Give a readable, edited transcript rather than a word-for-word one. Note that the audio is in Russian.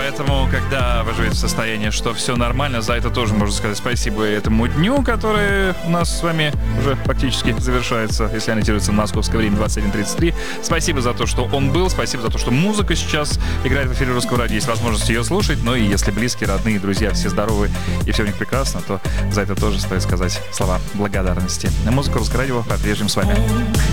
Поэтому, когда вы живете в состоянии, что все нормально, за это тоже можно сказать спасибо этому дню, который у нас с вами уже фактически завершается, если ориентируется на московское время 21:33. Спасибо за то, что он был, спасибо за то, что музыка сейчас играет в эфире Русского радио, есть возможность ее слушать, но и если близкие, родные, друзья, все здоровы и все у них прекрасно, то за это тоже стоит сказать слова благодарности. Музыка Русского радио по-прежнему с вами.